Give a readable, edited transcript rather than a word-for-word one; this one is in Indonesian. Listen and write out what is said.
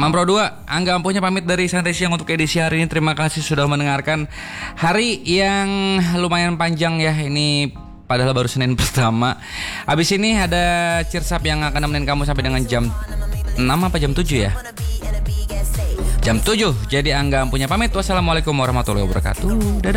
Salam Pro 2, Angga Ampuhnya pamit dari Santai Siang untuk edisi hari ini. Terima kasih sudah mendengarkan. Hari yang lumayan panjang ya ini, padahal baru Senin pertama. Habis ini ada Cirsap yang akan nemenin kamu sampai dengan jam 6 apa jam 7 ya? Jam 7. Jadi Angga Ampuhnya pamit. Wassalamualaikum warahmatullahi wabarakatuh. Dadah.